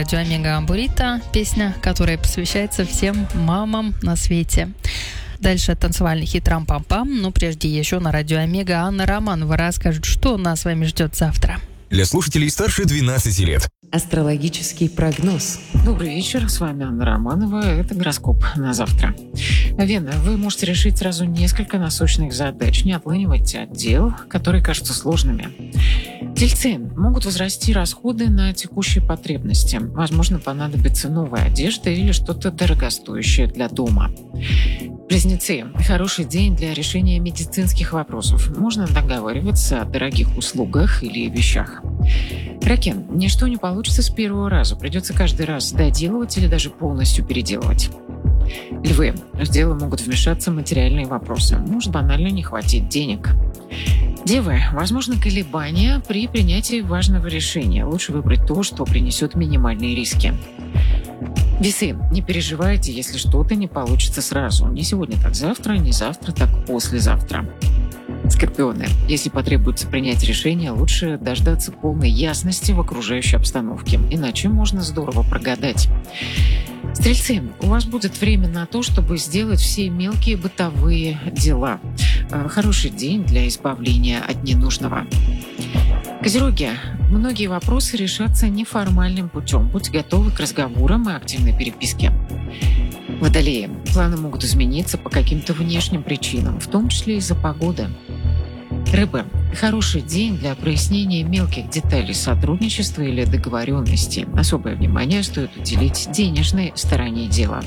радио Омега Бурито. Песня, которая посвящается всем мамам на свете. Дальше танцевальный хит «Трам-пам-пам». Но прежде еще на радио Омега Анна Романова расскажет, что нас с вами ждет завтра. Для слушателей старше 12 лет. Астрологический прогноз. Добрый вечер, с вами Анна Романова. Это гороскоп на завтра. Вена, вы можете решить сразу несколько насущных задач, не отлынивайте от дел, которые кажутся сложными. Тельцы, могут возрасти расходы на текущие потребности. Возможно, понадобится новая одежда или что-то дорогостоящее для дома. Близнецы, хороший день для решения медицинских вопросов. Можно договариваться о дорогих услугах или вещах. Раки, ничто не получится с первого раза. Придется каждый раз доделывать или даже полностью переделывать. Львы, в дело могут вмешаться материальные вопросы. Может банально не хватить денег. Девы, возможно колебания при принятии важного решения. Лучше выбрать то, что принесет минимальные риски. Весы, не переживайте, если что-то не получится сразу. Не сегодня, так завтра, не завтра, так послезавтра. Скорпионы, если потребуется принять решение, лучше дождаться полной ясности в окружающей обстановке, иначе можно здорово прогадать. Стрельцы, у вас будет время на то, чтобы сделать все мелкие бытовые дела. Хороший день для избавления от ненужного. Козероги, многие вопросы решатся неформальным путем. Будьте готовы к разговорам и активной переписке. Водолеи, планы могут измениться по каким-то внешним причинам, в том числе из-за погоды. Рыбы, хороший день для прояснения мелких деталей сотрудничества или договоренности. Особое внимание стоит уделить денежной стороне дела.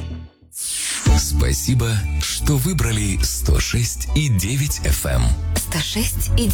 Спасибо, что выбрали 106,9 FM. 106,9.